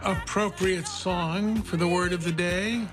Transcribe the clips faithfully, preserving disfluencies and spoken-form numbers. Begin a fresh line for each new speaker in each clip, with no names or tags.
appropriate song for the word of the day.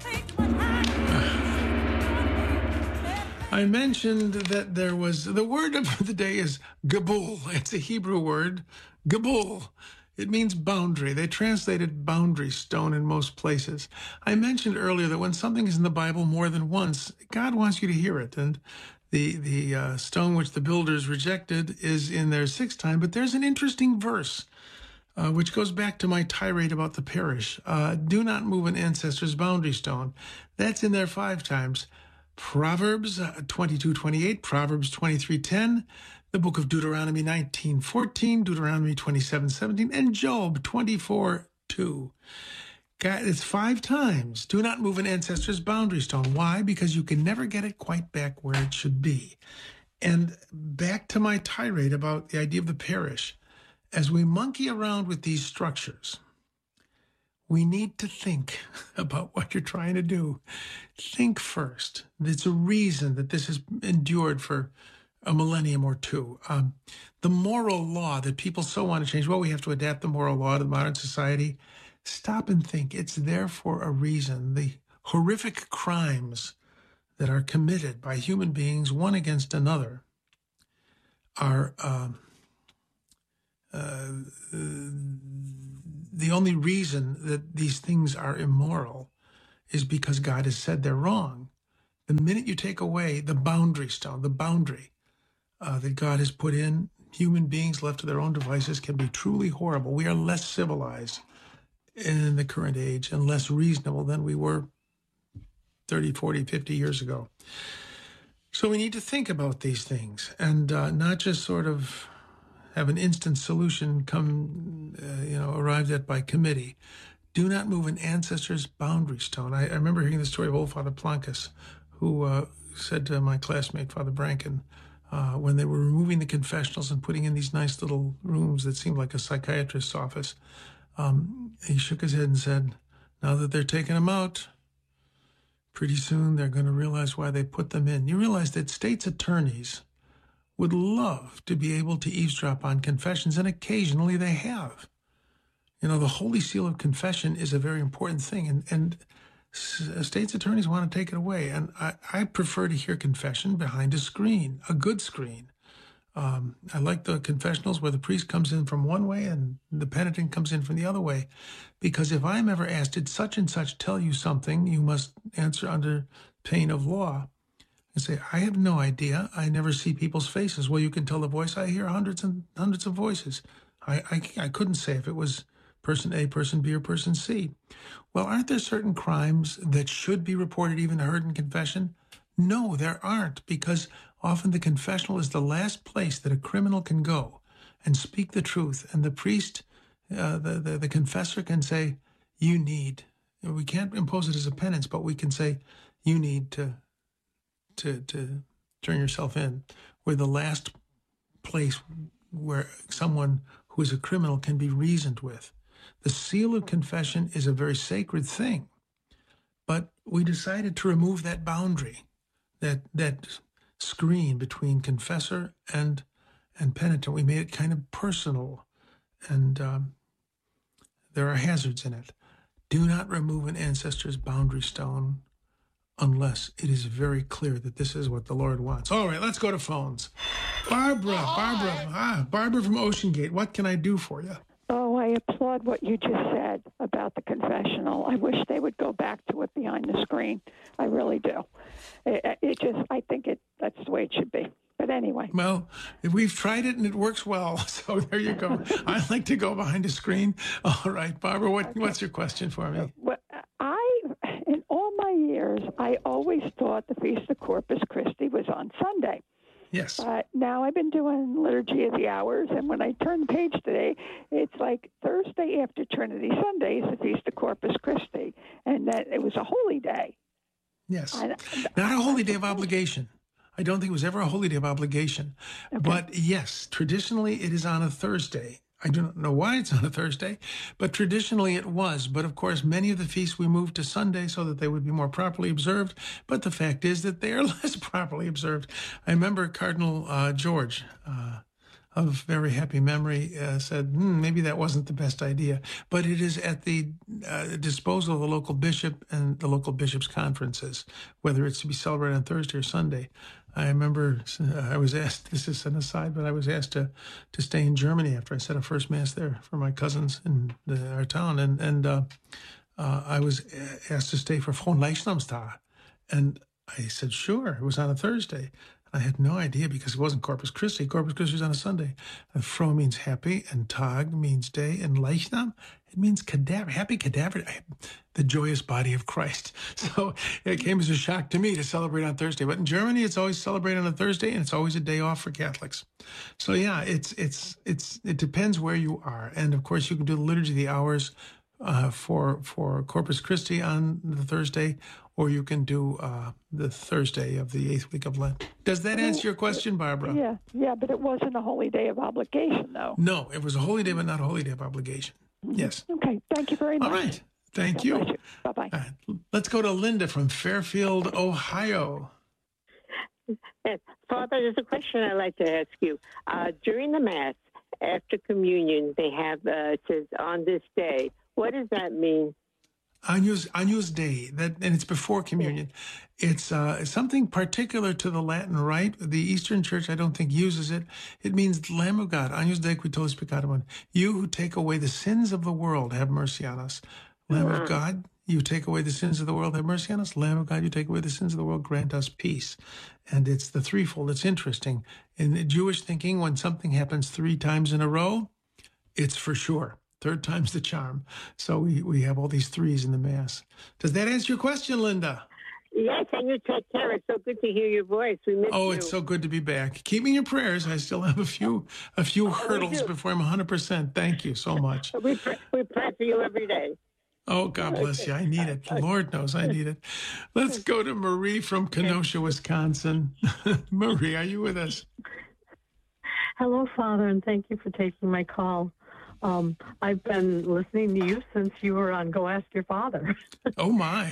I mentioned that there was, the word of the day is Gabul. It's a Hebrew word, Gabul. It means boundary. They translated boundary stone in most places. I mentioned earlier that when something is in the Bible more than once, God wants you to hear it. And the the uh, stone which the builders rejected is in there six times. But there's an interesting verse uh, which goes back to my tirade about the parish. Uh, Do not move an ancestor's boundary stone. That's in there five times. Proverbs twenty-two twenty-eight, Proverbs twenty-three ten, the book of Deuteronomy nineteen fourteen, Deuteronomy twenty-seven seventeen, and Job twenty-four two. God, it's five times. Do not move an ancestor's boundary stone. Why? Because you can never get it quite back where it should be. And back to my tirade about the idea of the parish. As we monkey around with these structures, we need to think about what you're trying to do. Think first. There's a reason that this has endured for a millennium or two. Um, the moral law that people so want to change, well, we have to adapt the moral law to modern society. Stop and think. It's there for a reason. The horrific crimes that are committed by human beings, one against another, are um, uh, the only reason that these things are immoral is because God has said they're wrong. The minute you take away the boundary stone, the boundary uh, that God has put in, human beings left to their own devices can be truly horrible. We are less civilized in the current age and less reasonable than we were thirty, forty, fifty years ago. So we need to think about these things and uh, not just sort of have an instant solution come, uh, you know, arrived at by committee. Do not move an ancestor's boundary stone. I, I remember hearing the story of old Father Plancus, who uh, said to my classmate, Father Branken, uh, when they were removing the confessionals and putting in these nice little rooms that seemed like a psychiatrist's office, um, he shook his head and said, now that they're taking them out, pretty soon they're going to realize why they put them in. You realize that state's attorneys would love to be able to eavesdrop on confessions, and occasionally they have. You know, the Holy Seal of Confession is a very important thing, and, and state's attorneys want to take it away. And I, I prefer to hear confession behind a screen, a good screen. Um, I like the confessionals where the priest comes in from one way and the penitent comes in from the other way, because if I'm ever asked, did such and such tell you something, you must answer under pain of law. And say, I have no idea. I never see people's faces. Well, you can tell the voice. I hear hundreds and hundreds of voices. I, I, I couldn't say if it was person A, person B, or person C. Well, aren't there certain crimes that should be reported, even heard in confession? No, there aren't, because often the confessional is the last place that a criminal can go and speak the truth. And the priest, uh, the, the, the confessor can say, you need, we can't impose it as a penance, but we can say, you need to to to turn yourself in. We're the last place where someone who is a criminal can be reasoned with. The seal of confession is a very sacred thing, but we decided to remove that boundary, that that screen between confessor and and penitent. We made it kind of personal, and um, there are hazards in it. Do not remove an ancestor's boundary stone unless it is very clear that this is what the Lord wants. All right, let's go to phones. Barbara, Barbara, ah, Barbara from Ocean Gate. What can I do for you?
Oh, I applaud what you just said about the confessional. I wish they would go back to it behind the screen. I really do. It, it just, I think it that's the way it should be. But anyway.
Well, we've tried it and it works well. So there you go. I like to go behind a screen. All right, Barbara, what, okay. What's your question for me?
Well, I, in all my years, I always thought the Feast of Corpus Christi was on Sunday.
Yes.
Uh, now I've been doing Liturgy of the Hours, and when I turn the page today, it's like Thursday after Trinity Sunday is the Feast of Corpus Christi, and that it was a holy day.
Yes. I, Not a holy day of obligation. I don't think it was ever a holy day of obligation. Okay. But yes, traditionally it is on a Thursday. I do not know why it's on a Thursday, but traditionally it was. But of course, many of the feasts we moved to Sunday so that they would be more properly observed. But the fact is that they are less properly observed. I remember Cardinal uh, George, uh, of very happy memory uh, said, hmm, maybe that wasn't the best idea. But it is at the uh, disposal of the local bishop and the local bishops' conferences, whether it's to be celebrated on Thursday or Sunday. I remember uh, I was asked, this is an aside, but I was asked to to stay in Germany after I said a first Mass there for my cousins in the, our town. And, and uh, uh, I was asked to stay for Fronleichnamstag. And I said, sure. It was on a Thursday. I had no idea because it wasn't Corpus Christi. Corpus Christi was on a Sunday. And Fro means happy, and Tag means day, and Leichnam, it means cadaver, happy cadaver, the joyous body of Christ. So it came as a shock to me to celebrate on Thursday. But in Germany, it's always celebrated on a Thursday, and it's always a day off for Catholics. So yeah, it's it's it's it depends where you are, and of course you can do the Liturgy of the Hours uh, for for Corpus Christi on the Thursday, or you can do uh, the Thursday of the eighth week of Lent. Does that answer your question, Barbara?
Yeah, yeah, but it wasn't a holy day of obligation, though.
No, it was a holy day, but not a holy day of obligation. Yes.
Okay, thank you very much.
All right. Thank
God
you.
bless you. Bye-bye.
All right. Let's go to Linda from Fairfield, Ohio.
Yes. Father, there's a question I'd like to ask you. Uh, during the Mass, after communion, they have, uh, it says, on this day. What does that mean?
Agnus, Agnus Dei, that, and it's before communion. It's uh, something particular to the Latin Rite. The Eastern Church, I don't think, uses it. It means Lamb of God. Agnus Dei qui tollis peccatum. You who take away the sins of the world, have mercy on us. Lamb of God, you take away the sins of the world, have mercy on us. Lamb of God, you take away the sins of the world, grant us peace. And it's the threefold. It's interesting. In Jewish thinking, when something happens three times in a row, it's for sure. Third time's the charm. So we, we have all these threes in the Mass. Does that answer your question, Linda?
Yes, and you take care. It's so good to hear your voice. We miss
Oh,
you.
it's so good to be back. Keep me in your prayers. I still have a few a few hurdles
do.
before I'm one hundred percent. Thank you so much.
We pray, we pray for you every day.
Oh, God bless you. I need it. The Lord knows I need it. Let's go to Marie from Kenosha, Wisconsin. Marie, are you with us?
Hello, Father, and thank you for taking my call. Um, I've been listening to you since you were on Go Ask Your Father.
Oh, my.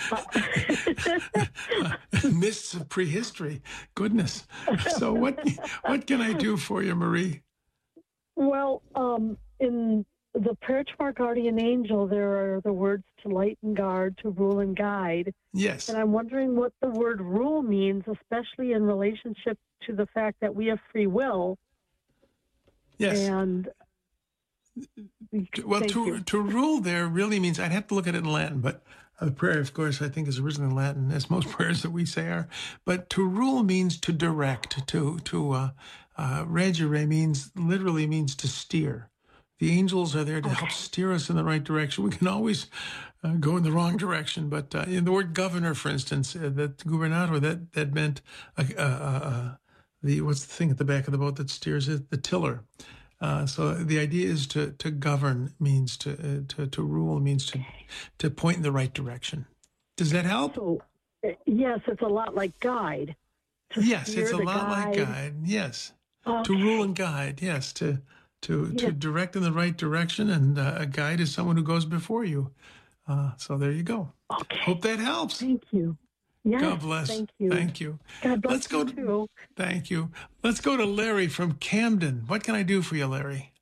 Mists of prehistory. Goodness. So what what can I do for you, Marie?
Well, um, in the prayer to our guardian angel, there are the words to light and guard, to rule and guide.
Yes.
And I'm wondering what the word rule means, especially in relationship to the fact that we have free will.
Yes.
And
well,
thank
to
you.
to rule there really means, I'd have to look at it in Latin, but the prayer, of course, I think is originally in Latin, as most prayers that we say are. But to rule means to direct. To to uh, uh, regere means literally means to steer. The angels are there to okay. help steer us in the right direction. We can always uh, go in the wrong direction, but uh, in the word governor, for instance, uh, that gubernator, that that meant uh, uh, uh, the what's the thing at the back of the boat that steers it? The tiller. Uh, so the idea is to to govern means to uh, to to rule means to to point in the right direction. Does that help?
So, yes, it's a lot like guide.
Yes, it's a lot
guide.
like guide. Yes,
okay.
To rule and guide. Yes, to to
yeah.
to direct in the right direction, and uh, a guide is someone who goes before you. Uh, so there you go.
Okay.
Hope that helps.
Thank you. Yes,
God bless.
Thank you.
Thank you.
God bless
Let's go
you
to,
too.
Thank you. Let's go to Larry from Camden. What can I do for you, Larry?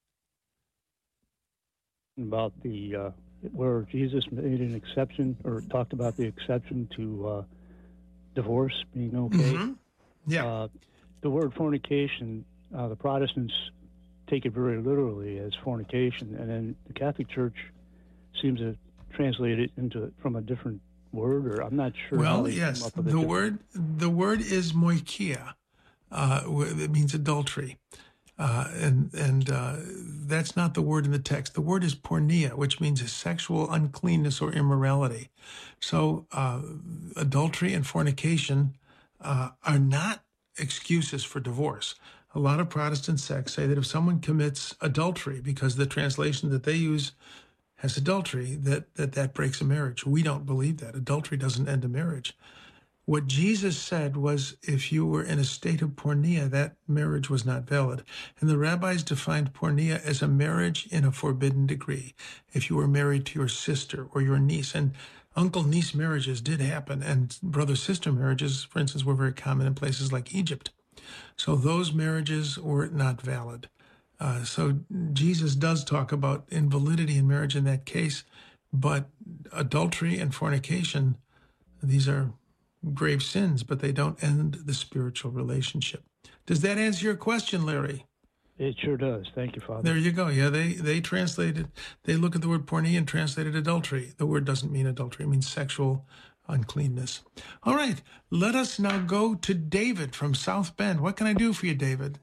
About the uh, where Jesus made an exception or talked about the exception to uh, divorce being okay.
Mm-hmm. Yeah.
Uh, the word fornication, uh, the Protestants take it very literally as fornication, and then the Catholic Church seems to translate it into from a different word, or I'm not sure.
Well, yes, the word the word is moikia. Uh, it means adultery, uh, and and uh, that's not the word in the text. The word is porneia, which means a sexual uncleanness or immorality. So uh, adultery and fornication uh, are not excuses for divorce. A lot of Protestant sects say that if someone commits adultery, because the translation that they use has adultery, that, that that breaks a marriage. We don't believe that. Adultery doesn't end a marriage. What Jesus said was if you were in a state of porneia, that marriage was not valid. And the rabbis defined porneia as a marriage in a forbidden degree. If you were married to your sister or your niece, and uncle-niece marriages did happen, and brother-sister marriages, for instance, were very common in places like Egypt. So those marriages were not valid. Uh, so Jesus does talk about invalidity in marriage in that case, but adultery and fornication, these are grave sins, but they don't end the spiritual relationship. Does that answer your question, Larry?
It sure does. Thank you, Father.
There you go. Yeah, they, they translated, they look at the word pornea and translated adultery. The word doesn't mean adultery. It means sexual uncleanness. All right, let us now go to David from South Bend. What can I do for you, David?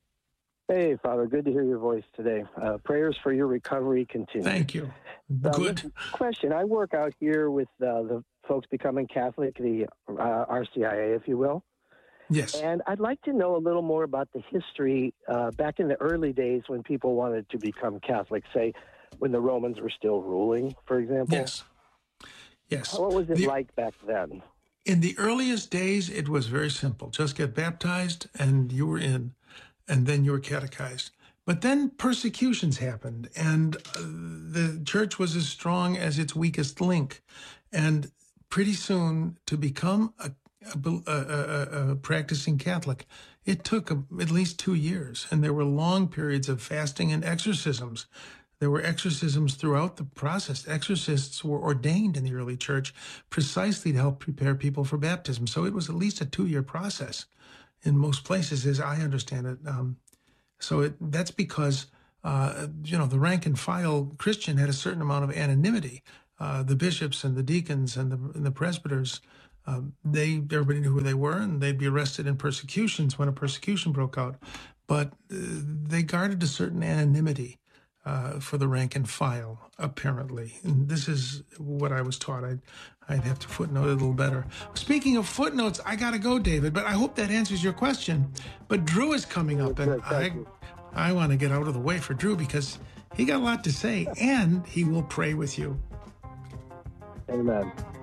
Hey, Father, good to hear your voice today. Uh, prayers for your recovery continue.
Thank you.
Uh,
Good.
Question. I work out here with uh, the folks becoming Catholic, the uh, R C I A, if you will.
Yes.
And I'd like to know a little more about the history uh, back in the early days when people wanted to become Catholic, say when the Romans were still ruling, for example.
Yes. Yes.
What was it
The-
like back then?
In the earliest days, it was very simple. Just get baptized and you were in, and then you were catechized. But then persecutions happened, and uh, the church was as strong as its weakest link. And pretty soon, to become a, a, a, a, a practicing Catholic, it took a, at least two years. And there were long periods of fasting and exorcisms. There were exorcisms throughout the process. Exorcists were ordained in the early church precisely to help prepare people for baptism. So it was at least a two-year process in most places, as I understand it. Um, so it, that's because, uh, you know, the rank and file Christian had a certain amount of anonymity. Uh, the bishops and the deacons and the, and the presbyters, um, they everybody knew who they were, and they'd be arrested in persecutions when a persecution broke out. But uh, they guarded a certain anonymity Uh, for the rank and file, apparently. And this is what I was taught. I'd, I'd have to footnote it a little better. Speaking of footnotes, I got to go, David, but I hope that answers your question. But Drew is coming up, and I, I want to get out of the way for Drew because he got a lot to say, and he will pray with you.
Amen.